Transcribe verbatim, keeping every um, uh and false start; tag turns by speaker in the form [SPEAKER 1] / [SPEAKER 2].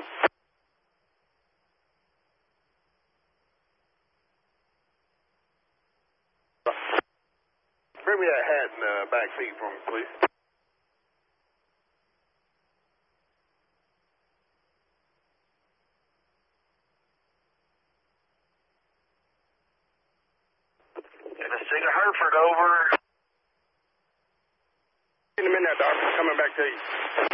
[SPEAKER 1] Bring me that hat in the back seat for me, please.
[SPEAKER 2] Mister Hereford, over.
[SPEAKER 1] In a minute, doctor. Coming back to you.